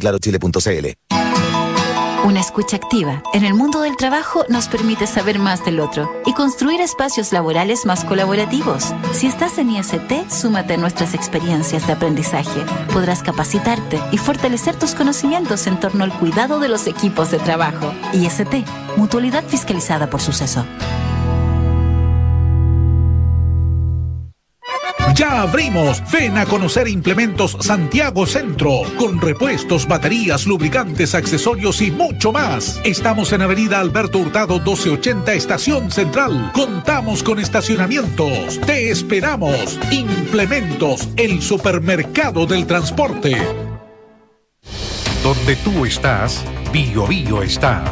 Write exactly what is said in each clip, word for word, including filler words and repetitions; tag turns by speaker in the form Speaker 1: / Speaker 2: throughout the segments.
Speaker 1: clarochile punto c l.
Speaker 2: Una escucha activa en el mundo del trabajo nos permite saber más del otro y construir espacios laborales más colaborativos. Si estás en I S T, súmate a nuestras experiencias de aprendizaje. Podrás capacitarte y fortalecer tus conocimientos en torno al cuidado de los equipos de trabajo. I S T, Mutualidad Fiscalizada por Suceso.
Speaker 3: Ya abrimos. Ven a conocer Implementos Santiago Centro, con repuestos, baterías, lubricantes, accesorios y mucho más. Estamos en Avenida Alberto Hurtado doce ochenta, Estación Central. Contamos con estacionamientos. Te esperamos. Implementos, el supermercado del transporte.
Speaker 4: Donde tú estás, Bio Bio está.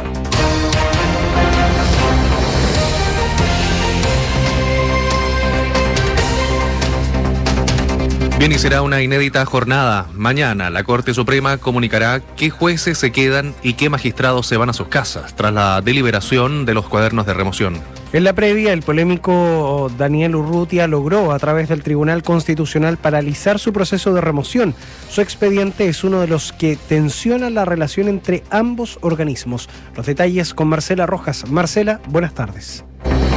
Speaker 5: Bien, y será una inédita jornada. Mañana la Corte Suprema comunicará qué jueces se quedan y qué magistrados se van a sus casas tras la deliberación de los cuadernos de remoción.
Speaker 6: En la previa, el polémico Daniel Urrutia logró, a través del Tribunal Constitucional, paralizar su proceso de remoción. Su expediente es uno de los que tensiona la relación entre ambos organismos. Los detalles con Marcela Rojas. Marcela, buenas tardes.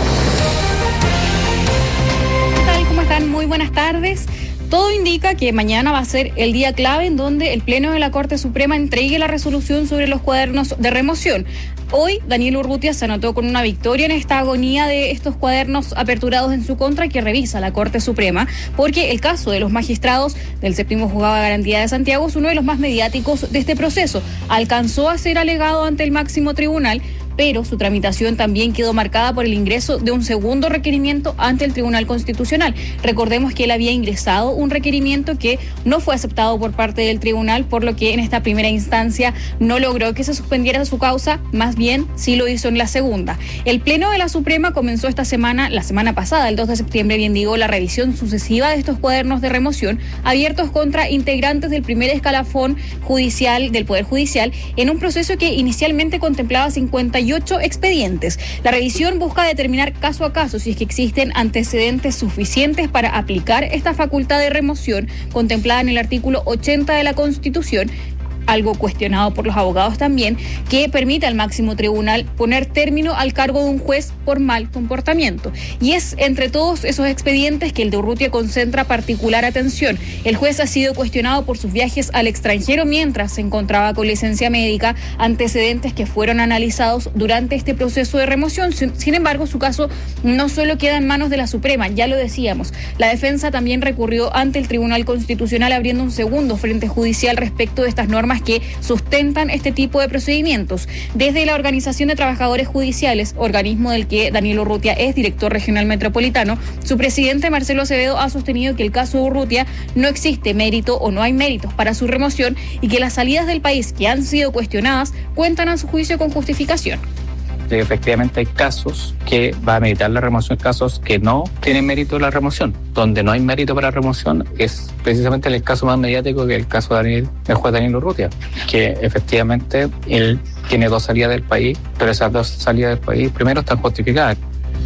Speaker 7: ¿Qué tal? ¿Cómo están? Muy buenas tardes. Todo indica que mañana va a ser el día clave en donde el Pleno de la Corte Suprema entregue la resolución sobre los cuadernos de remoción. Hoy, Daniel Urrutia se anotó con una victoria en esta agonía de estos cuadernos aperturados en su contra que revisa la Corte Suprema, porque el caso de los magistrados del séptimo Juzgado de Garantía de Santiago es uno de los más mediáticos de este proceso. Alcanzó a ser alegado ante el máximo tribunal, pero su tramitación también quedó marcada por el ingreso de un segundo requerimiento ante el Tribunal Constitucional. Recordemos que él había ingresado un requerimiento que no fue aceptado por parte del tribunal, por lo que en esta primera instancia no logró que se suspendiera su causa, más bien sí lo hizo en la segunda. El Pleno de la Suprema comenzó esta semana, la semana pasada, el dos de septiembre, bien digo, la revisión sucesiva de estos cuadernos de remoción abiertos contra integrantes del primer escalafón judicial, del Poder Judicial, en un proceso que inicialmente contemplaba cincuenta y ocho expedientes. La revisión busca determinar caso a caso si es que existen antecedentes suficientes para aplicar esta facultad de remoción contemplada en el artículo ochenta de la Constitución, algo cuestionado por los abogados también, que permite al máximo tribunal poner término al cargo de un juez por mal comportamiento. Y es entre todos esos expedientes que el de Urrutia concentra particular atención. El juez ha sido cuestionado por sus viajes al extranjero mientras se encontraba con licencia médica, antecedentes que fueron analizados durante este proceso de remoción. Sin embargo, su caso no solo queda en manos de la Suprema, ya lo decíamos. La defensa también recurrió ante el Tribunal Constitucional abriendo un segundo frente judicial respecto de estas normas que sustentan este tipo de procedimientos. Desde la Organización de Trabajadores Judiciales, organismo del que Daniel Urrutia es director regional metropolitano, su presidente Marcelo Acevedo ha sostenido que el caso de Urrutia no existe mérito o no hay méritos para su remoción y que las salidas del país que han sido cuestionadas cuentan a su juicio con justificación.
Speaker 8: Efectivamente hay casos que va a meritar la remoción, casos que no tienen mérito la remoción. Donde no hay mérito para remoción es precisamente el caso más mediático, que el caso de Daniel, el juez Daniel Urrutia, que efectivamente él tiene dos salidas del país, pero esas dos salidas del país primero están justificadas.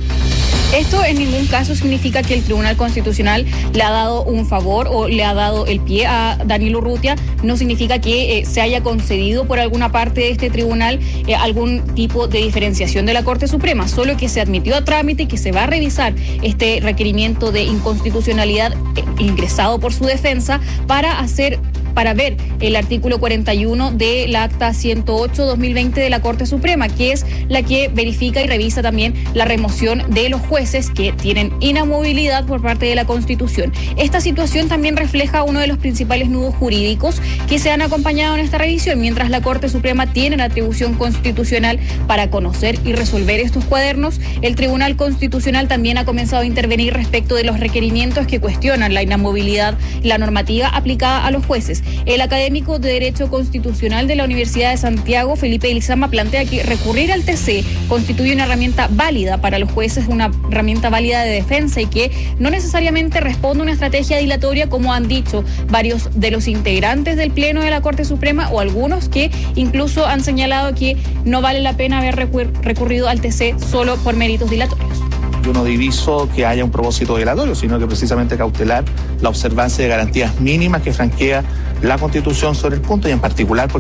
Speaker 7: Esto en ningún caso significa que el Tribunal Constitucional le ha dado un favor o le ha dado el pie a Daniel Urrutia. No significa que eh, se haya concedido por alguna parte de este tribunal eh, algún tipo de diferenciación de la Corte Suprema, solo que se admitió a trámite y que se va a revisar este requerimiento de inconstitucionalidad eh, ingresado por su defensa para hacer para ver el artículo cuarenta y uno del acta ciento ocho dos mil veinte de la Corte Suprema, que es la que verifica y revisa también la remoción de los jueces que tienen inamovilidad por parte de la Constitución. Esta situación también refleja uno de los principales nudos jurídicos que se han acompañado en esta revisión, mientras la Corte Suprema tiene la atribución constitucional para conocer y resolver estos cuadernos. El Tribunal Constitucional también ha comenzado a intervenir respecto de los requerimientos que cuestionan la inamovilidad, la normativa aplicada a los jueces. El académico de Derecho Constitucional de la Universidad de Santiago, Felipe Elizama, plantea que recurrir al T C constituye una herramienta válida para los jueces, una herramienta válida de defensa y que no necesariamente responde a una estrategia dilatoria, como han dicho varios de los integrantes del Pleno de la Corte Suprema o algunos que incluso han señalado que no vale la pena haber recur- recurrido al T C solo por méritos dilatorios.
Speaker 9: Yo no diviso que haya un propósito dilatorio, sino que precisamente cautelar la observancia de garantías mínimas que franquea la Constitución sobre el punto, y en particular